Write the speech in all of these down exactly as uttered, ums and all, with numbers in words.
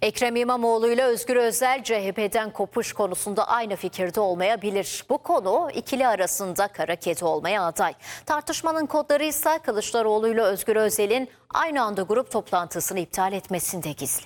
Ekrem İmamoğlu ile Özgür Özel C H P'den kopuş konusunda aynı fikirde olmayabilir. Bu konu ikili arasında kara kedi olmaya aday. Tartışmanın kodları ise Kılıçdaroğlu ile Özgür Özel'in aynı anda grup toplantısını iptal etmesinde gizli.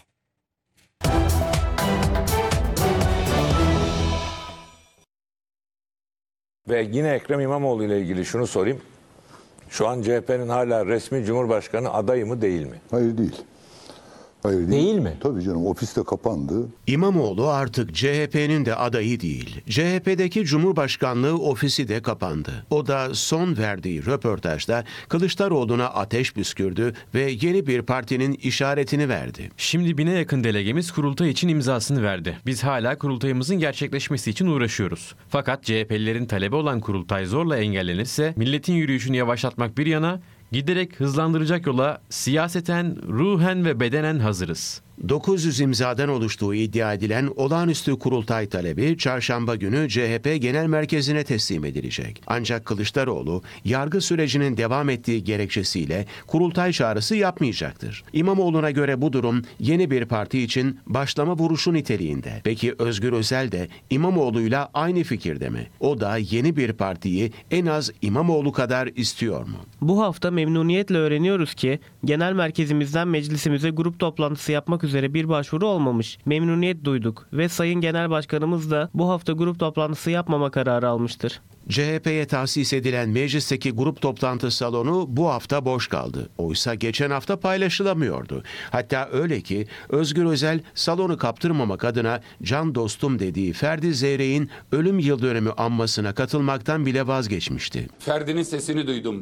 Ve yine Ekrem İmamoğlu ile ilgili şunu sorayım. Şu an C H P'nin hala resmi Cumhurbaşkanı adayı mı değil mi? Hayır değil. Hayır değil. Değil mi? Tabii canım, ofis de kapandı. İmamoğlu artık C H P'nin de adayı değil. C H P'deki Cumhurbaşkanlığı ofisi de kapandı. O da son verdiği röportajda Kılıçdaroğlu'na ateş püskürdü ve yeni bir partinin işaretini verdi. Şimdi bine yakın delegemiz kurultay için imzasını verdi. Biz hala kurultayımızın gerçekleşmesi için uğraşıyoruz. Fakat C H P'lilerin talebi olan kurultay zorla engellenirse milletin yürüyüşünü yavaşlatmak bir yana, giderek hızlandıracak yola siyaseten, ruhen ve bedenen hazırız. dokuz yüz imzadan oluştuğu iddia edilen olağanüstü kurultay talebi çarşamba günü C H P Genel Merkezi'ne teslim edilecek. Ancak Kılıçdaroğlu yargı sürecinin devam ettiği gerekçesiyle kurultay çağrısı yapmayacaktır. İmamoğlu'na göre bu durum yeni bir parti için başlama vuruşu niteliğinde. Peki Özgür Özel de İmamoğlu'yla aynı fikirde mi? O da yeni bir partiyi en az İmamoğlu kadar istiyor mu? Bu hafta memnuniyetle öğreniyoruz ki genel merkezimizden meclisimize grup toplantısı yapmak üzere bir başvuru olmamış. Memnuniyet duyduk ve Sayın Genel Başkanımız da bu hafta grup toplantısı yapmama kararı almıştır. C H P'ye tahsis edilen meclisteki grup toplantı salonu bu hafta boş kaldı. Oysa geçen hafta paylaşılamıyordu. Hatta öyle ki Özgür Özel salonu kaptırmamak adına can dostum dediği Ferdi Zeyrek'in ölüm yıl dönümü anmasına katılmaktan bile vazgeçmişti. Ferdi'nin sesini duydum.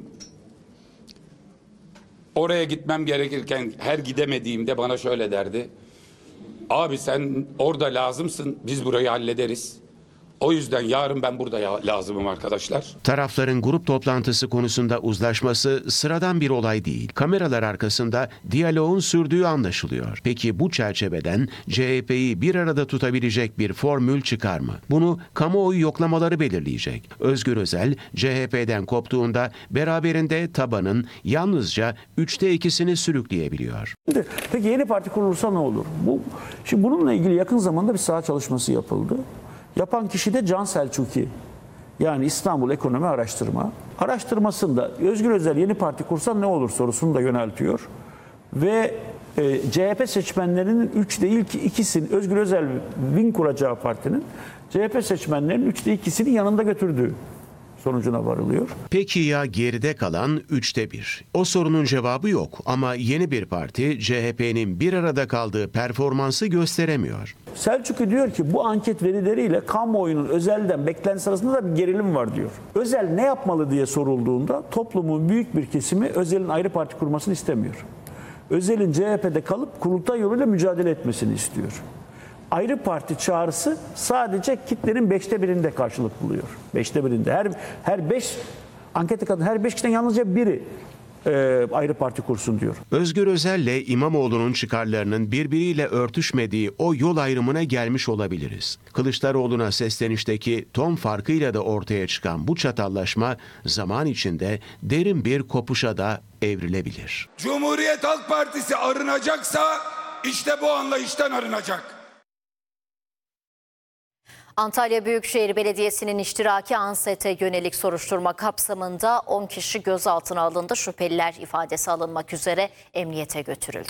Oraya gitmem gerekirken her gidemediğimde bana şöyle derdi. Abi sen orada lazımsın, biz burayı hallederiz. O yüzden yarın ben burada ya- lazımım arkadaşlar. Tarafların grup toplantısı konusunda uzlaşması sıradan bir olay değil. Kameralar arkasında diyaloğun sürdüğü anlaşılıyor. Peki bu çerçeveden C H P'yi bir arada tutabilecek bir formül çıkar mı? Bunu kamuoyu yoklamaları belirleyecek. Özgür Özel C H P'den koptuğunda beraberinde tabanın yalnızca üçte ikisini sürükleyebiliyor. Peki yeni parti kurulursa ne olur? Bu, şimdi bununla ilgili yakın zamanda bir saha çalışması yapıldı. Yapan kişi de Can Selçuki. Yani İstanbul Ekonomi Araştırma. Araştırmasında Özgür Özel yeni parti kursa ne olur sorusunu da yöneltiyor. Ve e, C H P seçmenlerinin üçte ilk ikisini, Özgür Özel'in kuracağı partinin C H P seçmenlerinin üçte ikisini yanında götürdüğü sonucuna varılıyor. Peki ya geride kalan üçte bir? O sorunun cevabı yok ama yeni bir parti C H P'nin bir arada kaldığı performansı gösteremiyor. Selçuklu diyor ki bu anket verileriyle kamuoyunun Özel'den beklentisi arasında da bir gerilim var diyor. Özel ne yapmalı diye sorulduğunda toplumun büyük bir kesimi Özel'in ayrı parti kurmasını istemiyor. Özel'in C H P'de kalıp kurultay yoluyla mücadele etmesini istiyor. Ayrı parti çağrısı sadece kitlenin beşte birinde karşılık buluyor. Beşte birinde. Her her beş ankete kadar her beş kişiden yalnızca biri e, ayrı parti kursun diyor. Özgür Özel'le İmamoğlu'nun çıkarlarının birbiriyle örtüşmediği o yol ayrımına gelmiş olabiliriz. Kılıçdaroğlu'na seslenişteki ton farkıyla da ortaya çıkan bu çatallaşma zaman içinde derin bir kopuşa da evrilebilir. Cumhuriyet Halk Partisi arınacaksa işte bu anlayıştan arınacak. Antalya Büyükşehir Belediyesi'nin iştiraki Ansete yönelik soruşturma kapsamında on kişi gözaltına alındı. Şüpheliler ifadesi alınmak üzere emniyete götürüldü.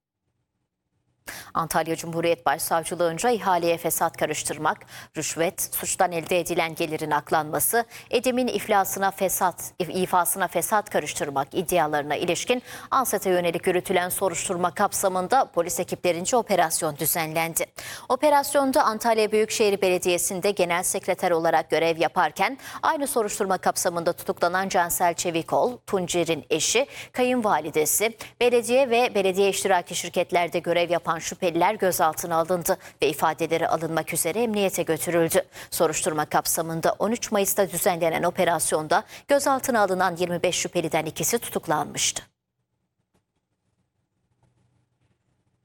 Antalya Cumhuriyet Başsavcılığınca ihaleye fesat karıştırmak, rüşvet, suçtan elde edilen gelirin aklanması, Edim'in iflasına fesat, ifasına fesat karıştırmak iddialarına ilişkin Anset'e yönelik yürütülen soruşturma kapsamında polis ekiplerince operasyon düzenlendi. Operasyonda Antalya Büyükşehir Belediyesi'nde genel sekreter olarak görev yaparken aynı soruşturma kapsamında tutuklanan Cansel Çevikol, Tuncer'in eşi, kayınvalidesi, belediye ve belediye iştiraki şirketlerde görev yapan şüpheliler gözaltına alındı ve ifadeleri alınmak üzere emniyete götürüldü. Soruşturma kapsamında on üç Mayıs'ta düzenlenen operasyonda gözaltına alınan yirmi beş şüpheliden ikisi tutuklanmıştı.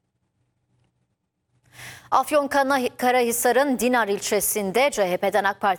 Afyonkarahisar'ın Dinar ilçesinde C H P'den AK Parti